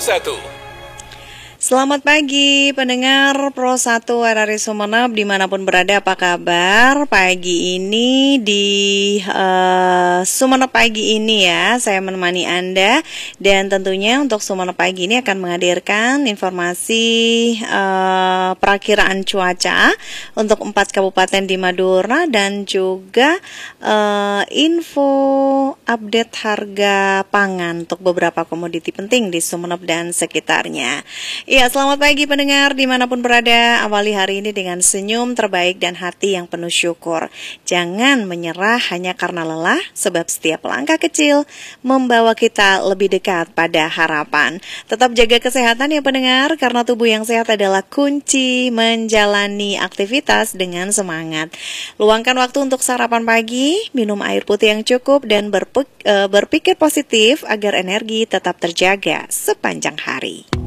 1. Selamat pagi pendengar Pro 1 RRI Sumeneb dimanapun berada, apa kabar? Pagi ini di Sumeneb pagi ini ya, saya menemani Anda. Dan tentunya untuk Sumeneb pagi ini akan menghadirkan informasi perakiraan cuaca untuk 4 kabupaten di Madura dan juga info update harga pangan untuk beberapa komoditi penting di Sumeneb dan sekitarnya. Ya, selamat pagi pendengar dimanapun berada. Awali hari ini dengan senyum terbaik dan hati yang penuh syukur. Jangan menyerah hanya karena lelah, sebab setiap langkah kecil membawa kita lebih dekat pada harapan. Tetap jaga kesehatan ya pendengar, karena tubuh yang sehat adalah kunci menjalani aktivitas dengan semangat. Luangkan waktu untuk sarapan pagi, minum air putih yang cukup, dan berpikir positif agar energi tetap terjaga sepanjang hari.